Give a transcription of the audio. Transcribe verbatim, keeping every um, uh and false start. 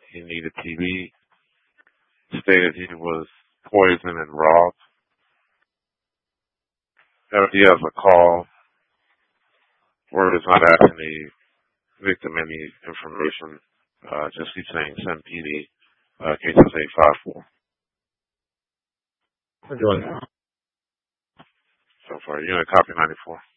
he needed T V. Stated he was poisoned and robbed. If he has a call where it's not asking the victim any information, uh, just keep saying send P D, uh, cases eight five four. Enjoy. So far, unit copy ninety-four.